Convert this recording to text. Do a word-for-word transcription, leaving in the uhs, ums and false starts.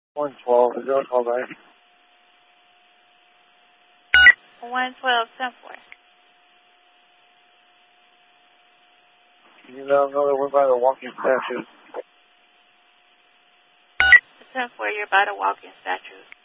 one twelve, zero twelve nine. one twelve, ten four. Can you let them know that we're by the walking statue? ten four, you're by the walking statue.